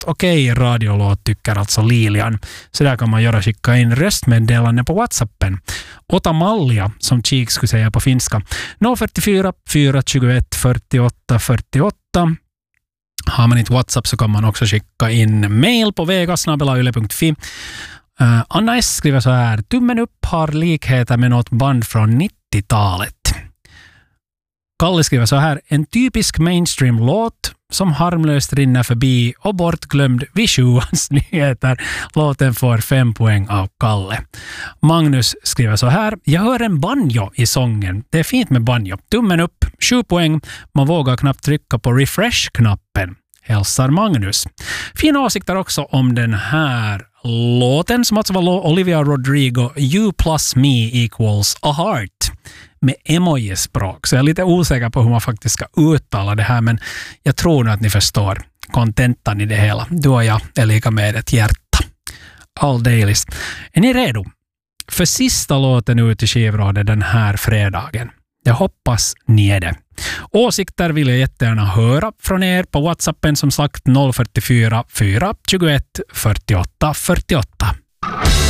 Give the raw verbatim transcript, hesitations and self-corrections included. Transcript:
okej okay, radiolåt tycker alltså Lilian. Så där kan man göra, skicka in röstmeddelande på WhatsAppen. Ota malja, som Kik skulle säga på finska. noll fyrtiofyra fyra tjugoett fyrtioåtta fyrtioåtta. Har man inte WhatsApp så kan man också skicka in mail på vega snabel-a yle punkt fi. Uh, Anna S skriver så här: tummen upp har likheter med något band från nittiotalet. Kalle skriver så här: en typisk mainstream-låt som harmlöst rinner förbi och bortglömd vid sjuans nyheter. Låten får fem poäng av Kalle. Magnus skriver så här: jag hör en banjo i sången. Det är fint med banjo. Tummen upp, sju poäng. Man vågar knappt trycka på refresh-knappen. Hälsar Magnus. Fina åsikter också om den här låten som alltså var Olivia Rodrigo, You plus me equals a heart, med emoji-språk. Så jag är lite osäker på hur man faktiskt ska uttala det här, men jag tror nog att ni förstår kontentan i det hela. Du och jag är lika med ett hjärta. All dailies. Är ni redo för sista låten ut i skivraden den här fredagen? Jag hoppas ni är det. Åsikter vill jag jättegärna höra från er på WhatsAppen, som sagt noll fyrtiofyra fyra tjugoett fyrtioåtta fyrtioåtta.